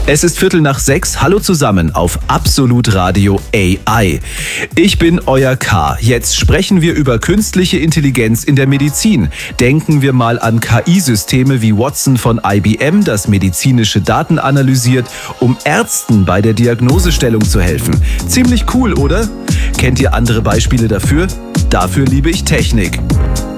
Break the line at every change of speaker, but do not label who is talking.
Es ist 5:45. Hallo zusammen auf Absolut Radio AI. Ich bin euer K. Jetzt sprechen wir über künstliche Intelligenz in der Medizin. Denken wir mal an KI-Systeme wie Watson von IBM, das medizinische Daten analysiert, um Ärzten bei der Diagnosestellung zu helfen. Ziemlich cool, oder? Kennt ihr andere Beispiele dafür? Dafür liebe ich Technik.